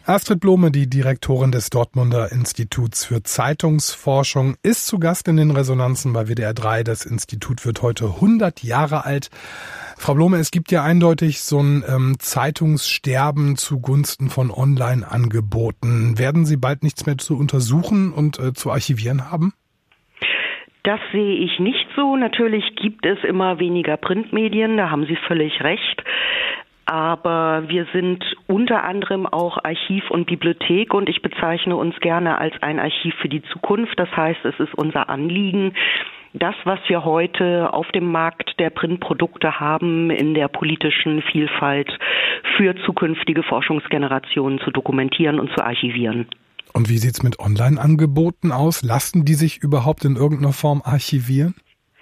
Astrid Blome, die Direktorin des Dortmunder Instituts für Zeitungsforschung, ist zu Gast in den Resonanzen bei WDR 3. Das Institut wird heute 100 Jahre alt. Frau Blome, es gibt ja eindeutig so ein Zeitungssterben zugunsten von Online-Angeboten. Werden Sie bald nichts mehr zu untersuchen und zu archivieren haben? Das sehe ich nicht so. Natürlich gibt es immer weniger Printmedien, da haben Sie völlig recht. Aber wir sind unter anderem auch Archiv und Bibliothek und ich bezeichne uns gerne als ein Archiv für die Zukunft. Das heißt, es ist unser Anliegen, das, was wir heute auf dem Markt der Printprodukte haben, in der politischen Vielfalt für zukünftige Forschungsgenerationen zu dokumentieren und zu archivieren. Und wie sieht's mit Online-Angeboten aus? Lassen die sich überhaupt in irgendeiner Form archivieren?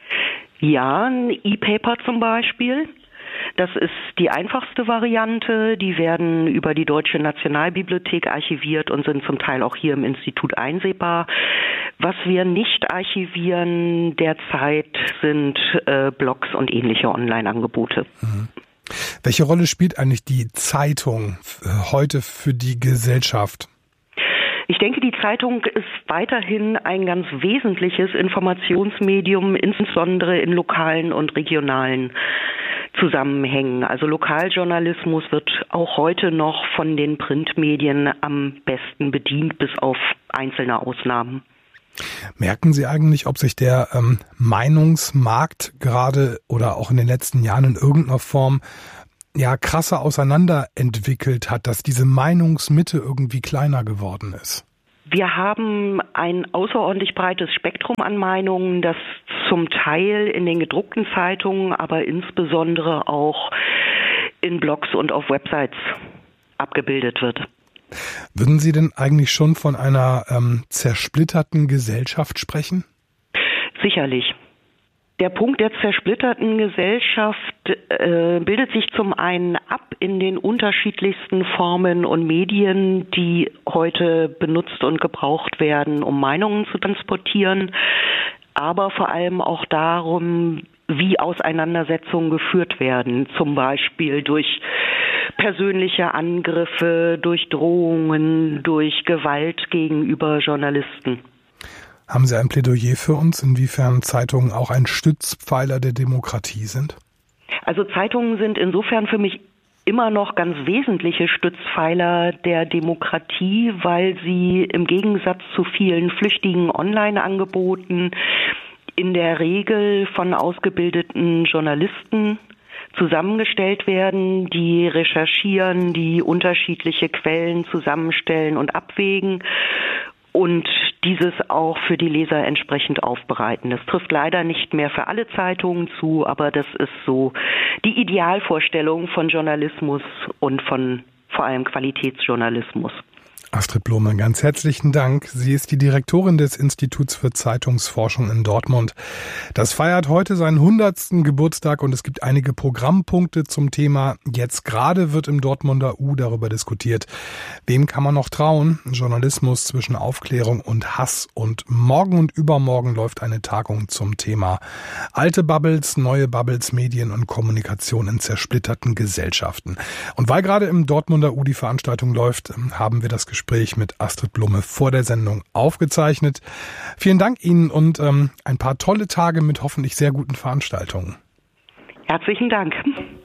Ja, ein E-Paper zum Beispiel. Das ist die einfachste Variante. Die werden über die Deutsche Nationalbibliothek archiviert und sind zum Teil auch hier im Institut einsehbar. Was wir nicht archivieren derzeit sind Blogs und ähnliche Online-Angebote. Mhm. Welche Rolle spielt eigentlich die Zeitung heute für die Gesellschaft? Ich denke, die Zeitung ist weiterhin ein ganz wesentliches Informationsmedium, insbesondere in lokalen und regionalen Zusammenhängen. Also Lokaljournalismus wird auch heute noch von den Printmedien am besten bedient, bis auf einzelne Ausnahmen. Merken Sie eigentlich, ob sich der Meinungsmarkt gerade oder auch in den letzten Jahren in irgendeiner Form krasser auseinanderentwickelt hat, dass diese Meinungsmitte irgendwie kleiner geworden ist? Wir haben ein außerordentlich breites Spektrum an Meinungen, das zum Teil in den gedruckten Zeitungen, aber insbesondere auch in Blogs und auf Websites abgebildet wird. Würden Sie denn eigentlich schon von einer zersplitterten Gesellschaft sprechen? Sicherlich. Der Punkt der zersplitterten Gesellschaft bildet sich zum einen ab in den unterschiedlichsten Formen und Medien, die heute benutzt und gebraucht werden, um Meinungen zu transportieren, aber vor allem auch darum, wie Auseinandersetzungen geführt werden, zum Beispiel durch persönliche Angriffe, durch Drohungen, durch Gewalt gegenüber Journalisten. Haben Sie ein Plädoyer für uns, inwiefern Zeitungen auch ein Stützpfeiler der Demokratie sind? Also Zeitungen sind insofern für mich immer noch ganz wesentliche Stützpfeiler der Demokratie, weil sie im Gegensatz zu vielen flüchtigen Online-Angeboten in der Regel von ausgebildeten Journalisten zusammengestellt werden, die recherchieren, die unterschiedliche Quellen zusammenstellen und abwägen und dieses auch für die Leser entsprechend aufbereiten. Das trifft leider nicht mehr für alle Zeitungen zu, aber das ist so die Idealvorstellung von Journalismus und von vor allem Qualitätsjournalismus. Astrid Blome, ganz herzlichen Dank. Sie ist die Direktorin des Instituts für Zeitungsforschung in Dortmund. Das feiert heute seinen 100. Geburtstag und es gibt einige Programmpunkte zum Thema. Jetzt gerade wird im Dortmunder U darüber diskutiert. Wem kann man noch trauen? Journalismus zwischen Aufklärung und Hass. Und morgen und übermorgen läuft eine Tagung zum Thema alte Bubbles, neue Bubbles, Medien und Kommunikation in zersplitterten Gesellschaften. Und weil gerade im Dortmunder U die Veranstaltung läuft, haben wir das Gespräch mit Astrid Blome vor der Sendung aufgezeichnet. Vielen Dank Ihnen und ein paar tolle Tage mit hoffentlich sehr guten Veranstaltungen. Herzlichen Dank.